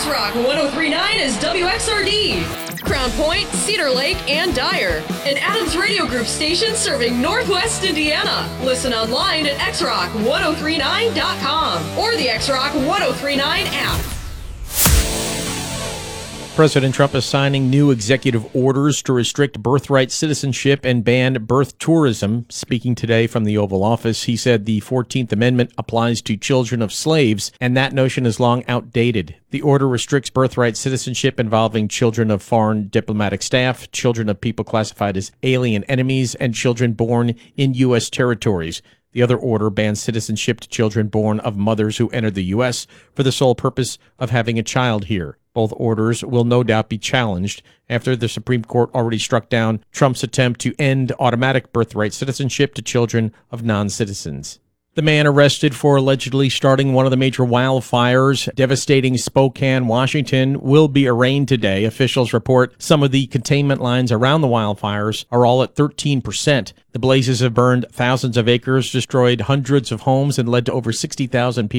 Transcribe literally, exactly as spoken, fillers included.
X-Rock one oh three point nine is W X R D. Crown Point, Cedar Lake, and Dyer. An Adams Radio Group station serving Northwest Indiana. Listen online at x rock one oh three nine dot com or the X-Rock one oh three nine app. President Trump is signing new executive orders to restrict birthright citizenship and ban birth tourism. Speaking today from the Oval Office, he said the fourteenth Amendment applies to children of slaves, and that notion is long outdated. The order restricts birthright citizenship involving children of foreign diplomatic staff, children of people classified as alien enemies, and children born in U S territories. The other order bans citizenship to children born of mothers who entered the U S for the sole purpose of having a child here. Both orders will no doubt be challenged after the Supreme Court already struck down Trump's attempt to end automatic birthright citizenship to children of non-citizens. The man arrested for allegedly starting one of the major wildfires devastating Spokane, Washington, will be arraigned today. Officials report some of the containment lines around the wildfires are all at thirteen percent. The blazes have burned thousands of acres, destroyed hundreds of homes, and led to over sixty thousand people